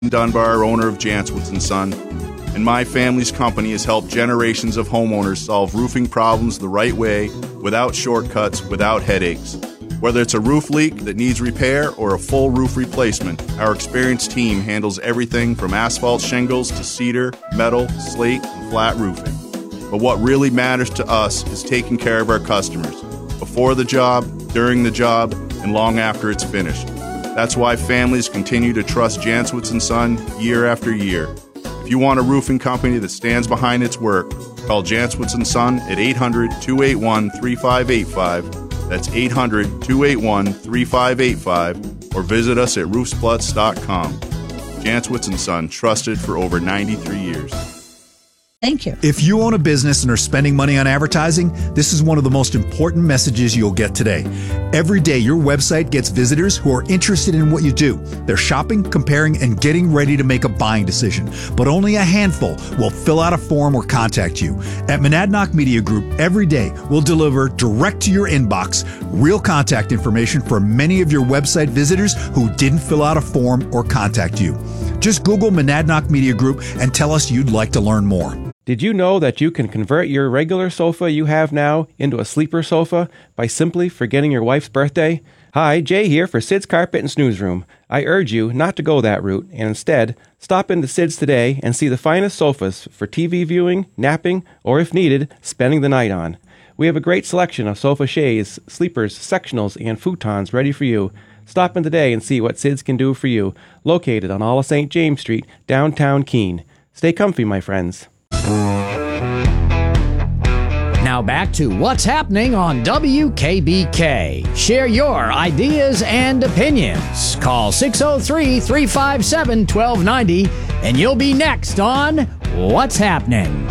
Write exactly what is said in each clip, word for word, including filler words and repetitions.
Dunbar, owner of Janswitz and Son, and my family's company has helped generations of homeowners solve roofing problems the right way, without shortcuts, without headaches. Whether it's a roof leak that needs repair or a full roof replacement, our experienced team handles everything from asphalt shingles to cedar, metal, slate, and flat roofing. But what really matters to us is taking care of our customers, before the job, during the job, and long after it's finished. That's why families continue to trust Janswitz and Son year after year. If you want a roofing company that stands behind its work, call Janswitz and Son at eight hundred, two eight one, three five eight five. That's eight hundred, two eight one, three five eight five, or visit us at roofsplutz dot com. Janswitz and Son, trusted for over ninety-three years. Thank you. If you own a business and are spending money on advertising, this is one of the most important messages you'll get today. Every day, your website gets visitors who are interested in what you do. They're shopping, comparing, and getting ready to make a buying decision. But only a handful will fill out a form or contact you. At Monadnock Media Group, every day, we'll deliver direct to your inbox real contact information for many of your website visitors who didn't fill out a form or contact you. Just Google Monadnock Media Group and tell us you'd like to learn more. Did you know that you can convert your regular sofa you have now into a sleeper sofa by simply forgetting your wife's birthday? Hi, Jay here for Sid's Carpet and Snooze Room. I urge you not to go that route and instead stop into Sid's today and see the finest sofas for T V viewing, napping, or if needed, spending the night on. We have a great selection of sofa shades, sleepers, sectionals, and futons ready for you. Stop in today and see what Sid's can do for you. Located on all of Saint James Street, downtown Keene. Stay comfy, my friends. Now back to what's happening on W K B K. Share your ideas and opinions. Call six oh three, three five seven, one two nine oh and you'll be next on What's Happening.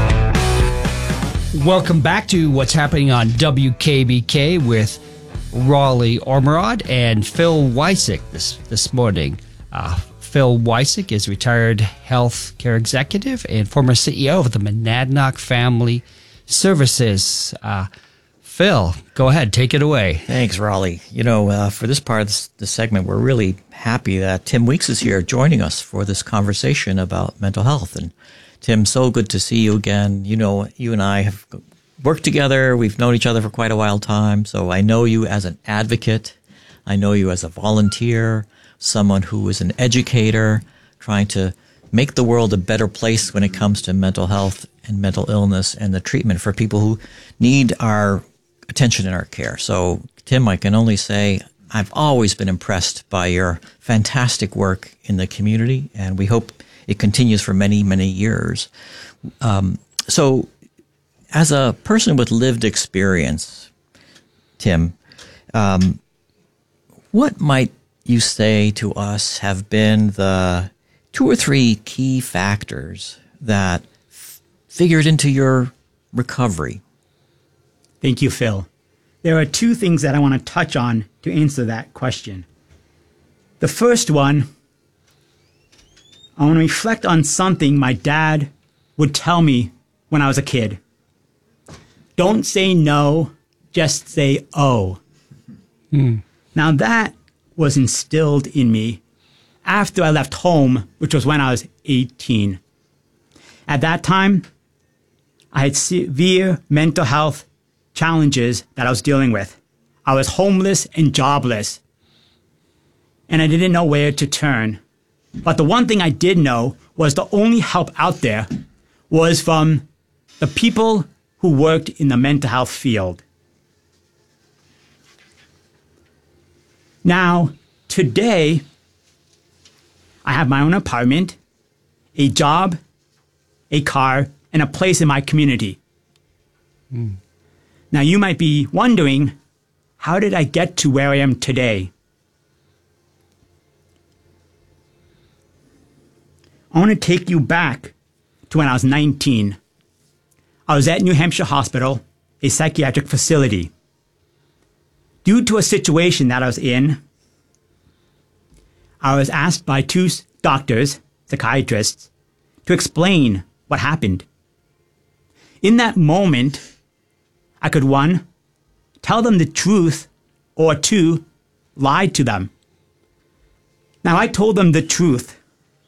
Welcome back to What's Happening on W K B K with Raleigh Ormerod and Phil Wysick this, this morning. Uh, Phil Wysick is retired health care executive and former C E O of the Monadnock Family Services. Uh, Phil, go ahead, take it away. Thanks, Raleigh. You know, uh, for this part of this, this segment, we're really happy that Tim Weeks is here joining us for this conversation about mental health. And Tim, so good to see you again. You know, you and I have worked together. We've known each other for quite a while time. So I know you as an advocate. I know you as a volunteer, someone who is an educator, trying to make the world a better place when it comes to mental health and mental illness and the treatment for people who need our attention and our care. So, Tim, I can only say I've always been impressed by your fantastic work in the community, and we hope it continues for many, many years. Um, so, as a person with lived experience, Tim, um, what might you say to us have been the two or three key factors that f- figured into your recovery? Thank you, Phil. There are two things that I want to touch on to answer that question. The first one, I want to reflect on something my dad would tell me when I was a kid. Don't say no, just say oh. Mm. Now that was instilled in me after I left home, which was when I was eighteen. At that time, I had severe mental health challenges that I was dealing with. I was homeless and jobless, and I didn't know where to turn. But the one thing I did know was the only help out there was from the people who worked in the mental health field. Now, today, I have my own apartment, a job, a car, and a place in my community. Mm. Now, you might be wondering, how did I get to where I am today? I want to take you back to when I was nineteen. I was at New Hampshire Hospital, a psychiatric facility. Due to a situation that I was in, I was asked by two doctors, psychiatrists, to explain what happened. In that moment, I could, one, tell them the truth, or two, lie to them. Now, I told them the truth.